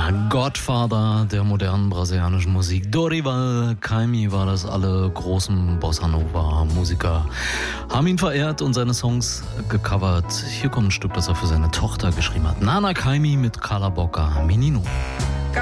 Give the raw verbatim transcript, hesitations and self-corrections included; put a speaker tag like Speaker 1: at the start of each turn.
Speaker 1: Godfather der modernen brasilianischen Musik. Dorival Caymmi war das. Alle großen Bossa Nova Musiker haben ihn verehrt und seine Songs gecovert. Hier kommt ein Stück, das er für seine Tochter geschrieben hat. Nana Caymmi mit Cala Boca Menino.